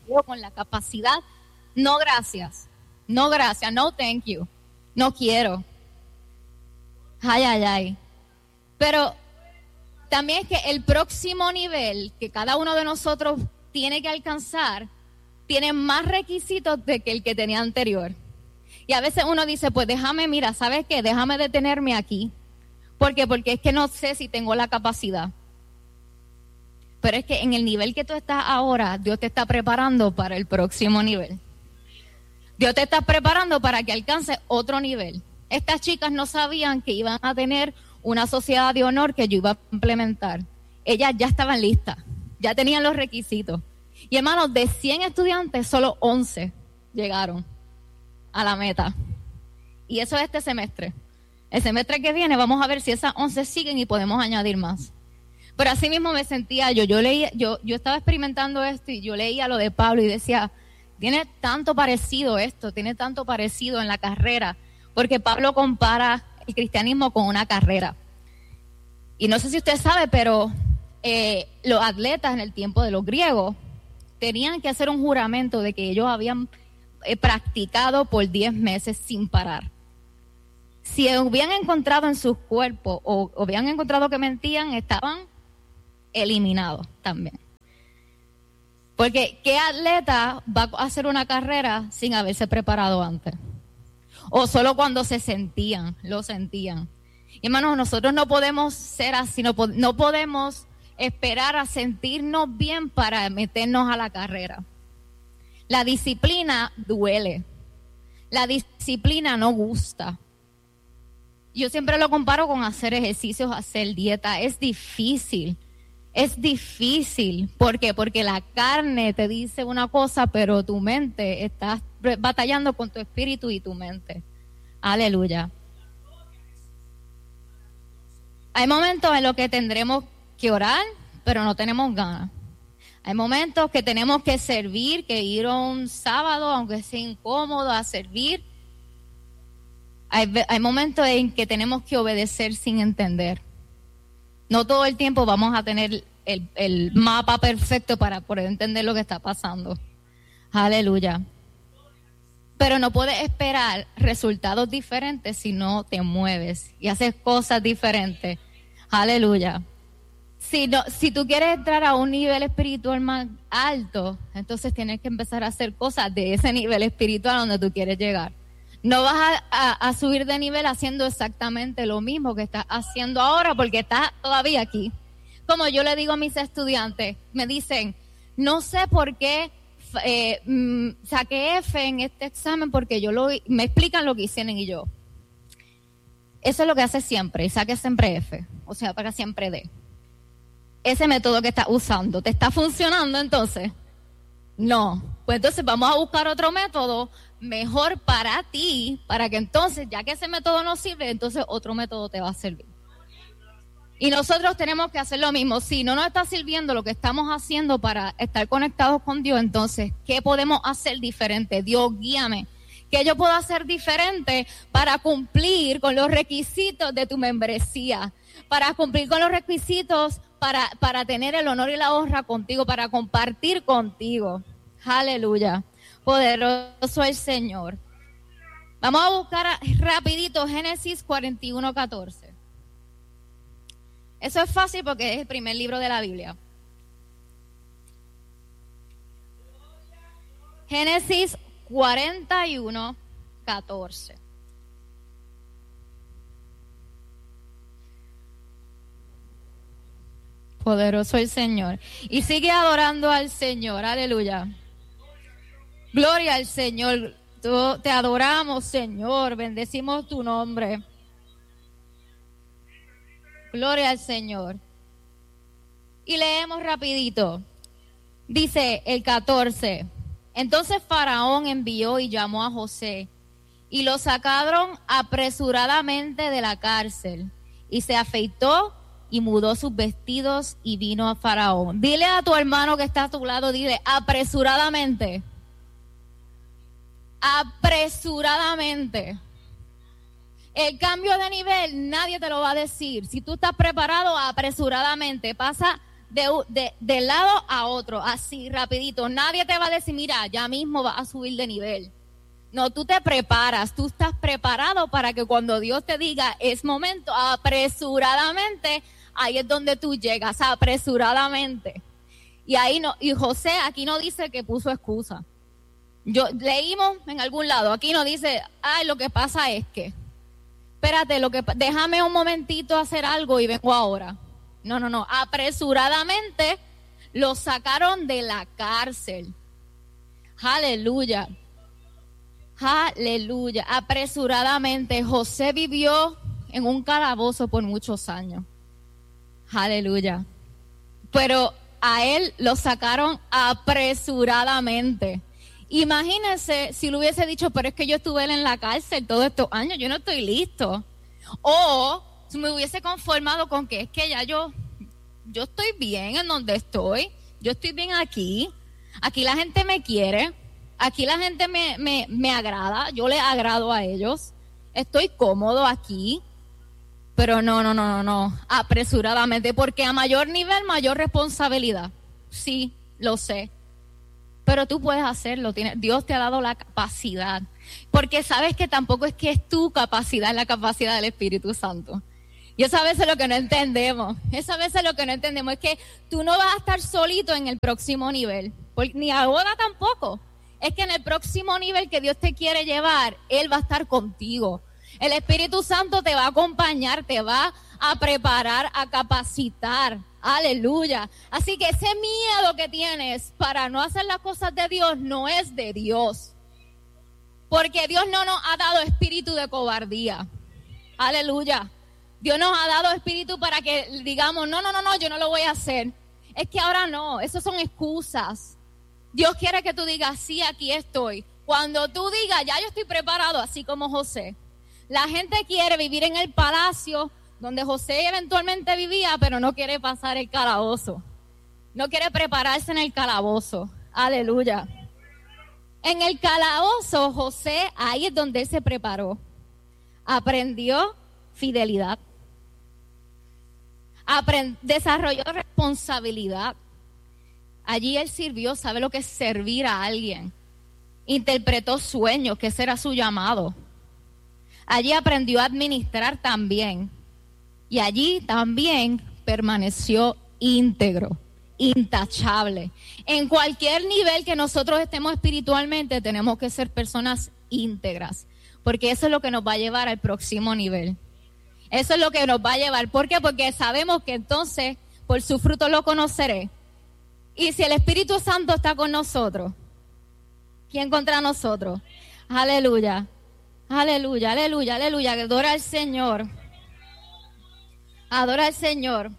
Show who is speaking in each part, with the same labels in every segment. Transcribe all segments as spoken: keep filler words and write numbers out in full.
Speaker 1: veo con la capacidad. No, gracias. No, gracias. No, thank you. No quiero. Ay, ay, ay. Pero también es que el próximo nivel que cada uno de nosotros tiene que alcanzar tiene más requisitos de que el que tenía anterior. Y a veces uno dice, pues déjame, mira, ¿sabes qué? Déjame detenerme aquí. ¿Por qué? Porque es que no sé si tengo la capacidad. Pero es que en el nivel que tú estás ahora, Dios te está preparando para el próximo nivel. Dios te está preparando para que alcances otro nivel. Estas chicas no sabían que iban a tener una sociedad de honor que yo iba a implementar. Ellas ya estaban listas, ya tenían los requisitos. Y hermanos, de cien estudiantes, solo once llegaron a la meta. Y eso es este semestre. El semestre que viene vamos a ver si esas once siguen y podemos añadir más. Pero así mismo me sentía yo. Yo leía, yo, yo estaba experimentando esto y yo leía lo de Pablo y decía, tiene tanto parecido esto, tiene tanto parecido en la carrera. Porque Pablo compara el cristianismo con una carrera. Y no sé si usted sabe, pero eh, los atletas en el tiempo de los griegos tenían que hacer un juramento de que ellos habían eh, practicado por diez meses sin parar. Si hubieran encontrado en sus cuerpos o, o habían encontrado que mentían, estaban eliminados también. Porque ¿qué atleta va a hacer una carrera sin haberse preparado antes? O solo cuando se sentían, lo sentían. Y hermanos, nosotros no podemos ser así, no, no podemos esperar a sentirnos bien para meternos a la carrera. La disciplina duele. La disciplina no gusta. Yo siempre lo comparo con hacer ejercicios, hacer dieta. Es difícil. Es difícil. ¿Por qué? Porque la carne te dice una cosa, pero tu mente está batallando con tu espíritu y tu mente. Aleluya. Hay momentos en los que tendremos que orar, pero no tenemos ganas. Hay momentos que tenemos que servir, que ir un sábado, aunque sea incómodo, a servir. Hay, hay momentos en que tenemos que obedecer sin entender. No todo el tiempo vamos a tener el, el mapa perfecto para poder entender lo que está pasando. Aleluya. Pero no puedes esperar resultados diferentes si no te mueves y haces cosas diferentes. Aleluya. Si, no, si tú quieres entrar a un nivel espiritual más alto, entonces tienes que empezar a hacer cosas de ese nivel espiritual donde tú quieres llegar. No vas a, a, a subir de nivel haciendo exactamente lo mismo que estás haciendo ahora porque estás todavía aquí. Como yo le digo a mis estudiantes, me dicen, no sé por qué eh, mm, saqué F en este examen porque yo lo me explican lo que hicieron y yo. Eso es lo que hace siempre, y saque siempre F, o sea, para siempre D. Ese método que estás usando, ¿te está funcionando entonces? No. Pues entonces vamos a buscar otro método mejor para ti, para que entonces, ya que ese método no sirve, entonces otro método te va a servir. Y nosotros tenemos que hacer lo mismo. Si no nos está sirviendo lo que estamos haciendo para estar conectados con Dios, entonces, ¿qué podemos hacer diferente? Dios, guíame. ¿Qué yo puedo hacer diferente para cumplir con los requisitos de tu membresía? Para cumplir con los requisitos para, para tener el honor y la honra contigo, para compartir contigo. Aleluya. Poderoso el Señor. Vamos a buscar a, rapidito Génesis cuarenta y uno, catorce. Eso es fácil porque es el primer libro de la Biblia. Génesis cuarenta y uno, catorce. Poderoso el Señor. Y sigue adorando al Señor. Aleluya. Gloria al Señor. Tú, te adoramos, Señor. Bendecimos tu nombre. Gloria al Señor. Y leemos rapidito. Dice el catorce. Entonces Faraón envió y llamó a José y lo sacaron apresuradamente de la cárcel y se afeitó y mudó sus vestidos y vino a Faraón. Dile a tu hermano que está a tu lado, dile apresuradamente. Apresuradamente. El cambio de nivel nadie te lo va a decir. Si tú estás preparado, apresuradamente. Pasa de, de, de lado a otro, así, rapidito. Nadie te va a decir, mira, ya mismo vas a subir de nivel. No, tú te preparas, tú estás preparado para que cuando Dios te diga, es momento, apresuradamente, ahí es donde tú llegas, apresuradamente. Y ahí no, y José aquí no dice que puso excusa. Yo leímos en algún lado, aquí no dice, ay, lo que pasa es que, espérate, lo que déjame un momentito hacer algo y vengo ahora. No, no, no, apresuradamente lo sacaron de la cárcel. Aleluya. Aleluya. Apresuradamente José vivió en un calabozo por muchos años. Aleluya. Pero a él lo sacaron apresuradamente. Imagínense si le hubiese dicho, pero es que yo estuve en la cárcel todos estos años, yo no estoy listo. O si me hubiese conformado con que es que ya yo, yo estoy bien en donde estoy, yo estoy bien aquí, aquí la gente me quiere, aquí la gente me, me, me agrada, yo le agrado a ellos, estoy cómodo aquí. Pero no, no, no, no, no, apresuradamente, porque a mayor nivel, mayor responsabilidad. Sí, lo sé. Pero tú puedes hacerlo, Dios te ha dado la capacidad. Porque sabes que tampoco es que es tu capacidad, es la capacidad del Espíritu Santo. Y eso a veces es lo que no entendemos. Eso a veces es lo que no entendemos. Es que tú no vas a estar solito en el próximo nivel, ni ahora tampoco. Es que en el próximo nivel que Dios te quiere llevar, Él va a estar contigo. El Espíritu Santo te va a acompañar, te va a preparar, a capacitar. Aleluya. Así que ese miedo que tienes para no hacer las cosas de Dios no es de Dios. Porque Dios no nos ha dado espíritu de cobardía. Aleluya. Dios nos ha dado espíritu para que digamos, no, no, no, no, yo no lo voy a hacer. Es que ahora no, eso son excusas. Dios quiere que tú digas, sí, aquí estoy. Cuando tú digas, ya yo estoy preparado, así como José. La gente quiere vivir en el palacio donde José eventualmente vivía, pero no quiere pasar el calabozo. No quiere prepararse en el calabozo. Aleluya. En el calabozo, José, ahí es donde él se preparó. Aprendió fidelidad. Aprend- desarrolló responsabilidad. Allí él sirvió, sabe lo que es servir a alguien. Interpretó sueños, que ese era su llamado. Allí aprendió a administrar también. Y allí también permaneció íntegro, intachable. En cualquier nivel que nosotros estemos espiritualmente, tenemos que ser personas íntegras. Porque eso es lo que nos va a llevar al próximo nivel. Eso es lo que nos va a llevar. ¿Por qué? Porque sabemos que entonces, por su fruto lo conoceré. Y si el Espíritu Santo está con nosotros, ¿quién contra nosotros? Aleluya. Aleluya, aleluya, aleluya. Adora al Señor. Adora al Señor.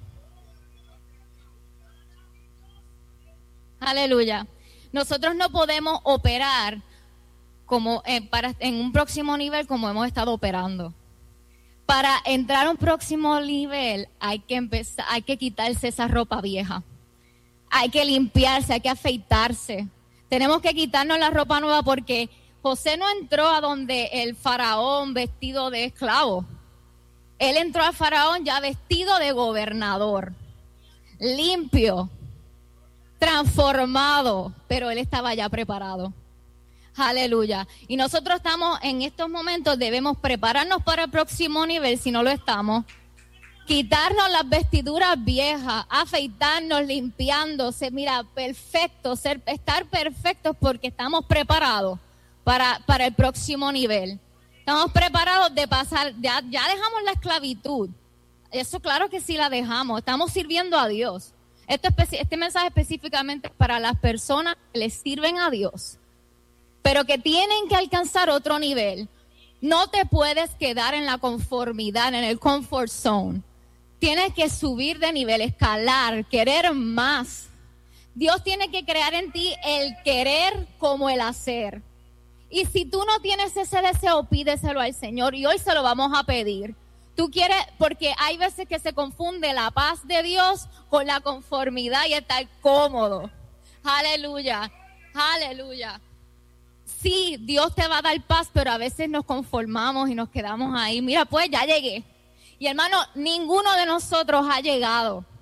Speaker 1: Aleluya. Nosotros no podemos operar como en, para, en un próximo nivel como hemos estado operando. Para entrar a un próximo nivel hay que empezar, hay que quitarse esa ropa vieja. Hay que limpiarse, hay que afeitarse. Tenemos que quitarnos la ropa nueva porque José no entró a donde el faraón vestido de esclavo. Él entró al faraón ya vestido de gobernador, limpio, transformado, pero él estaba ya preparado. Aleluya. Y nosotros estamos en estos momentos, debemos prepararnos para el próximo nivel, si no lo estamos. Quitarnos las vestiduras viejas, afeitarnos, limpiándose, mira, perfecto, ser, estar perfectos porque estamos preparados para, para el próximo nivel. Estamos preparados de pasar, ya, ya dejamos la esclavitud. Eso claro que sí la dejamos, estamos sirviendo a Dios. Esto, este mensaje específicamente es para las personas que les sirven a Dios, pero que tienen que alcanzar otro nivel. No te puedes quedar en la conformidad, en el comfort zone. Tienes que subir de nivel, escalar, querer más. Dios tiene que crear en ti el querer como el hacer. Y si tú no tienes ese deseo, pídeselo al Señor y hoy se lo vamos a pedir. Tú quieres, porque hay veces que se confunde la paz de Dios con la conformidad y estar cómodo. Aleluya, aleluya. Sí, Dios te va a dar paz, pero a veces nos conformamos y nos quedamos ahí. Mira, pues ya llegué. Y hermano, ninguno de nosotros ha llegado.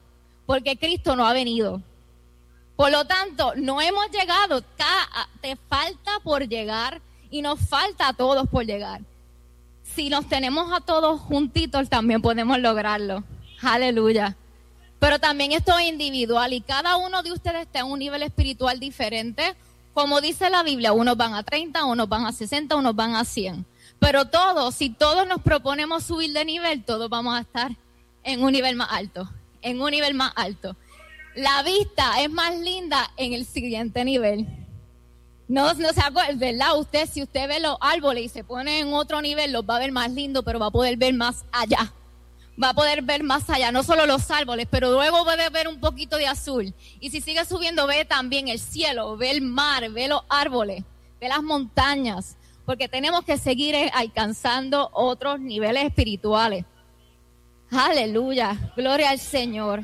Speaker 1: porque Cristo no ha venido. Por lo tanto, no hemos llegado, te falta por llegar y nos falta a todos por llegar. Si nos tenemos a todos juntitos, también podemos lograrlo. Aleluya. Pero también esto es individual y cada uno de ustedes está en un nivel espiritual diferente. Como dice la Biblia, unos van a treinta, unos van a sesenta, unos van a cien. Pero todos, si todos nos proponemos subir de nivel, todos vamos a estar en un nivel más alto, en un nivel más alto. La vista es más linda en el siguiente nivel. No, no se acuerda, ¿verdad? Usted, si usted ve los árboles y se pone en otro nivel, los va a ver más lindo, pero va a poder ver más allá. Va a poder ver más allá, no solo los árboles, pero luego puede ver un poquito de azul. Y si sigue subiendo, ve también el cielo, ve el mar, ve los árboles, ve las montañas, porque tenemos que seguir alcanzando otros niveles espirituales. Aleluya, gloria al Señor.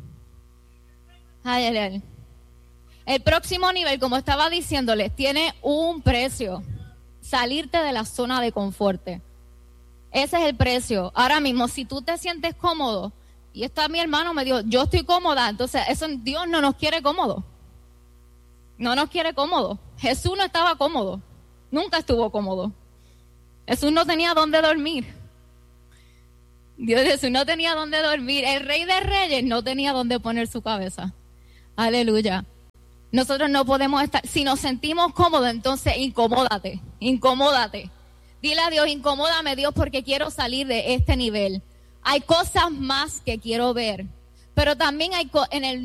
Speaker 1: Aleluya. El próximo nivel, como estaba diciéndoles, tiene un precio. Salirte de la zona de confort. Ese es el precio. Ahora mismo, si tú te sientes cómodo, y esta mi hermano me dijo, yo estoy cómoda, entonces eso Dios no nos quiere cómodo. No nos quiere cómodo. Jesús no estaba cómodo. Nunca estuvo cómodo. Jesús no tenía dónde dormir. Dios, Jesús no tenía dónde dormir. El Rey de Reyes no tenía dónde poner su cabeza. Aleluya. Nosotros no podemos estar, si nos sentimos cómodos, entonces incomódate, incomódate. Dile a Dios, incomódame Dios porque quiero salir de este nivel. Hay cosas más que quiero ver, pero también hay co- en el